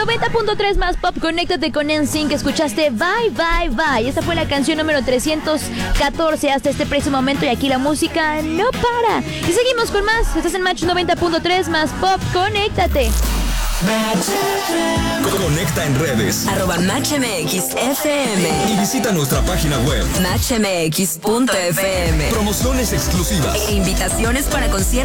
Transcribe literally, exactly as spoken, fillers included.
noventa punto tres más pop, conéctate con N Sync. Escuchaste Bye Bye Bye. Esta fue la canción número trescientos catorce hasta este preciso momento y aquí la música no para. Y seguimos con más. Estás en Match noventa punto tres más pop, conéctate. Conecta en redes arroba Match M X F M y visita nuestra página web match m x punto f m. Promociones exclusivas E invitaciones para conciertos